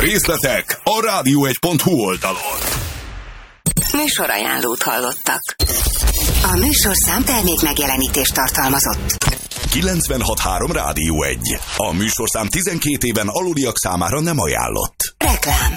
Részletek a radio1.hu oldalon. Műsorajánlót hallottak. A műsorszám termék megjelenítést tartalmazott. 96.3 Rádió 1. A műsorszám 12 éven aluliak számára nem ajánlott. Reklám.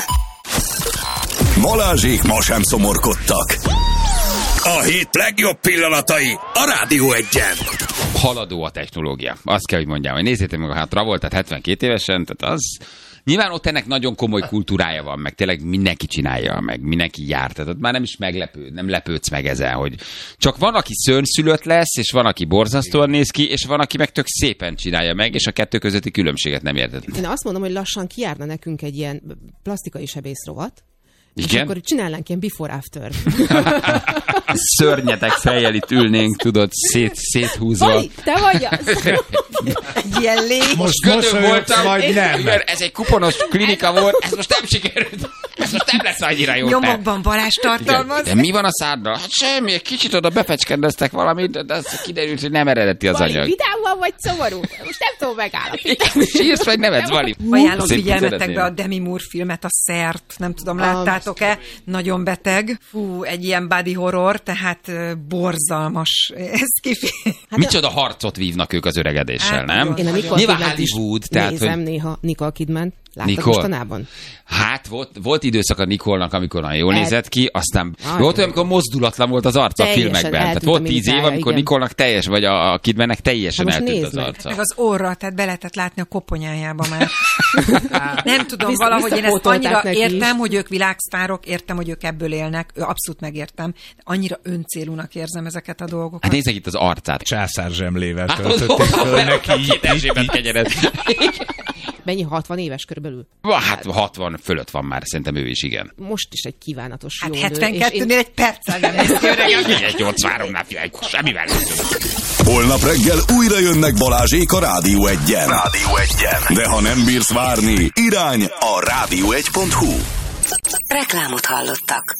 Balázsék ma sem szomorkodtak. A hét legjobb pillanatai a Rádió 1-en. Haladó a technológia. Azt kell, hogy mondjam, hogy nézzétek meg a Travoltát 72 évesen, tehát az... Nyilván ott ennek nagyon komoly kultúrája van, meg tényleg mindenki csinálja, meg mindenki jár. Tehát ott már nem is nem lepődsz meg ezen, hogy csak van, aki szörnyszülött lesz, és van, aki borzasztóan néz ki, és van, aki meg tök szépen csinálja meg, és a kettő közötti különbséget nem érted. Én azt mondom, hogy lassan kijárna nekünk egy ilyen plastikai sebészrovat. Igen? És akkor csinálnánk ilyen before-after. Szörnyetek fejjel itt ülnénk, tudod, széthúzva. Vali, te vagy az! Egy ilyen légy. Most kötő voltam, majd nem. Mert ez egy kuponos klinika volt, ez most nem sikerült. Ez most nem lesz annyira jó. Nyomokban varázs tartalmaz. De mi van a száddal? Hát semmi, egy kicsit oda befecskendeztek valamit, de az kiderült, hogy nem eredeti az anyag. Vidámban vagy szomorú? Most nem tudom megállapítani. Sírsz vagy nevetsz, Vali? Ajánlom figyelmetekbe a Demi Moore filmet, a Szert, nem tudom, láttátok-e? Nagyon beteg. Fú, egy ilyen body horror, tehát borzalmas. Ez Micsoda harcot vívnak ők az öregedéssel, nem? Én a Nicole Nyilván Kidman-t is Hollywood, tehát, nézem hogy... néha Nicole Kidman. Láttad Nicole? mostanában? Hát volt időszak a Nicole-nak, amikor nagyon jól nézett ki, aztán volt olyan, amikor mozdulatlan volt az arca a filmekben. Tehát volt 10 év, amikor Nicole-nak teljes, vagy a Kidmannek teljesen eltűnt az arca. Meg az orra, tehát be lehetett látni a koponyájába már. Nem tudom, valahogy én ezt annyira értem, hogy ők világsztárok, értem, hogy ők ebből élnek, abszolút megértem, de annyira öncélúnak érzem ezeket a dolgokat. Hát nézzek itt az arcát. Császár zsemlével töltötték föl neki. Mennyi, 60 éves körülbelül? Hát 60 fölött van már, szerintem ő is, igen. Most is egy kívánatos hát jó nő. 72-nél egy perccel nem néz ki öreg. Egy 83-nál figyelj, semmivel nem. Holnap reggel újra jönnek Balázsék a Rádió 1-en. De ha nem bírsz várni, irány a rádió1.hu. Reklámot hallottak.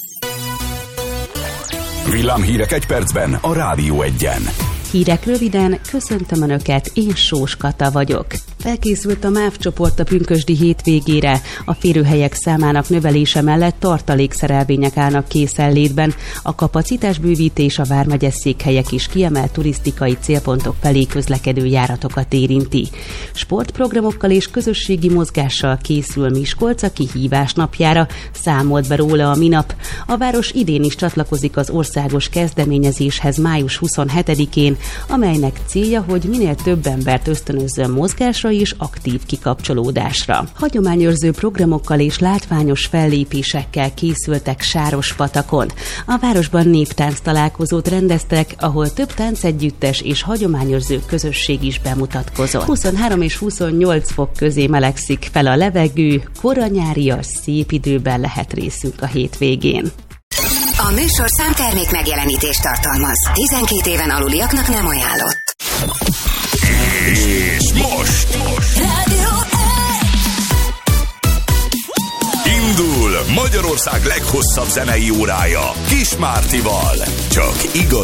Villámhírek egy percben a Rádió 1-en. Hírek röviden, köszöntöm Önöket, én Sós Kata vagyok. Felkészült a MÁV csoport a pünkösdi hétvégére. A férőhelyek számának növelése mellett tartalékszerelvények állnak készenlétben. A kapacitásbővítés a vármegyes székhelyek is kiemelt turisztikai célpontok felé közlekedő járatokat érinti. Sportprogramokkal és közösségi mozgással készül Miskolc a kihívás napjára, számolt be róla a minap. A város idén is csatlakozik az országos kezdeményezéshez május 27-én, amelynek célja, hogy minél több embert ösztönözzön mozgásra és aktív kikapcsolódásra. Hagyományőrző programokkal és látványos fellépésekkel készültek Sárospatakon. A városban néptánc találkozót rendeztek, ahol több táncegyüttes és hagyományőrző közösség is bemutatkozott. 23 és 28 fok közé melegszik fel a levegő, koranyárias, szép időben lehet részünk a hétvégén. A műsorszám termék megjelenítést tartalmaz. 12 éven aluliaknak nem ajánlott. És most indul Magyarország leghosszabb zenei órája Kis Mártival. Csak igaz